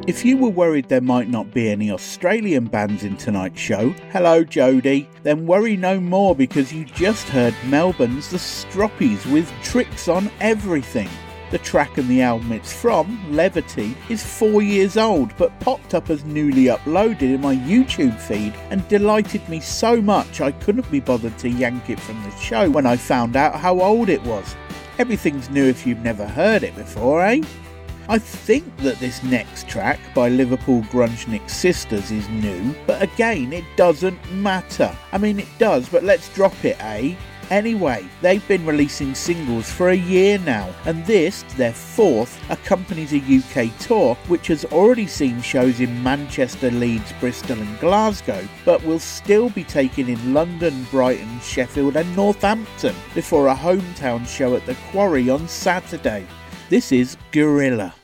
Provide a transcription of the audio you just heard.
If you were worried there might not be any Australian bands in tonight's show, hello Jodie, then worry no more because you just heard Melbourne's The Stroppies with Tricks on Everything. The track and the album it's from, Levity, is 4 years old but popped up as newly uploaded in my YouTube feed and delighted me so much I couldn't be bothered to yank it from the show when I found out how old it was. Everything's new if you've never heard it before, eh? I think that this next track by Liverpool Grunge Sisters is new, but again it doesn't matter. I mean it does, but let's drop it, eh? Anyway, they've been releasing singles for a year now, and this, their fourth, accompanies a UK tour which has already seen shows in Manchester, Leeds, Bristol and Glasgow, but will still be taken in London, Brighton, Sheffield and Northampton before a hometown show at the Quarry on Saturday. This is Gorilla.